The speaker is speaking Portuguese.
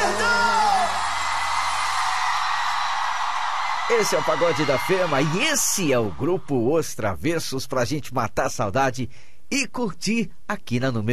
Esse é o Pagode da Fema e esse é o grupo Os Travessos, pra gente matar a saudade e curtir aqui na número